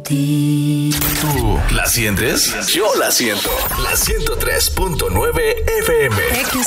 ti. ¿Tú la sientes? Yo la siento. La 103.9 FM.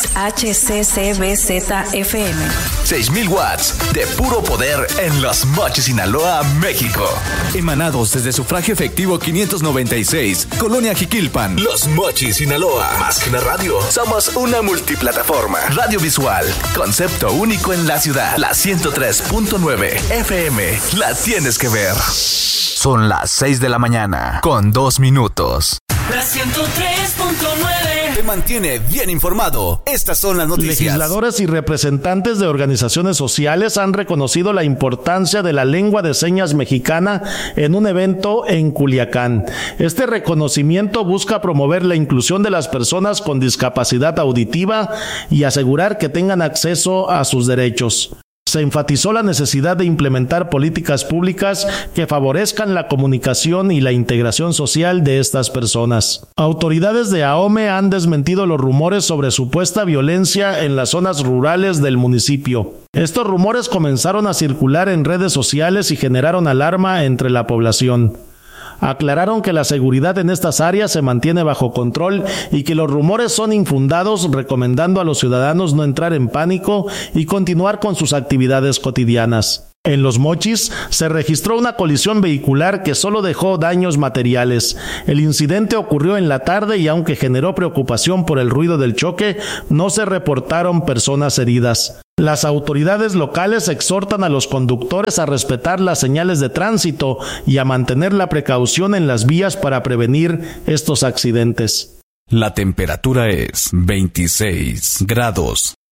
XHCCBZ-FM. 6,000 watts de puro poder en Los Mochis, Sinaloa, México. Emanados desde Sufragio Efectivo 596, Colonia Jiquilpan. Los Mochis, Sinaloa. Más que una radio, somos una multiplataforma. Radio visual, concepto único en la ciudad. La 103.9 FM. La tienes que ver. Son las 6 de la mañana, con 2 minutos. La 103.9 te mantiene bien informado. Estas son las noticias. Legisladores y representantes de organizaciones sociales han reconocido la importancia de la lengua de señas mexicana en un evento en Culiacán. Este reconocimiento busca promover la inclusión de las personas con discapacidad auditiva y asegurar que tengan acceso a sus derechos. Se enfatizó la necesidad de implementar políticas públicas que favorezcan la comunicación y la integración social de estas personas. Autoridades de AOME han desmentido los rumores sobre supuesta violencia en las zonas rurales del municipio. Estos rumores comenzaron a circular en redes sociales y generaron alarma entre la población. Aclararon que la seguridad en estas áreas se mantiene bajo control y que los rumores son infundados, recomendando a los ciudadanos no entrar en pánico y continuar con sus actividades cotidianas. En Los Mochis se registró una colisión vehicular que solo dejó daños materiales. El incidente ocurrió en la tarde y aunque generó preocupación por el ruido del choque, no se reportaron personas heridas. Las autoridades locales exhortan a los conductores a respetar las señales de tránsito y a mantener la precaución en las vías para prevenir estos accidentes. La temperatura es 26 grados.